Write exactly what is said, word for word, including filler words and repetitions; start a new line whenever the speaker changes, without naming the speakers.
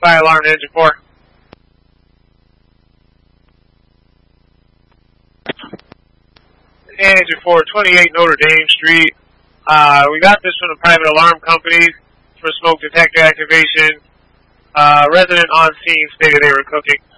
Fire alarm, engine four. Engine four, twenty-eight Notre Dame Street. Uh, we got this from the private alarm company for smoke detector activation. Uh, resident on scene stated they were cooking.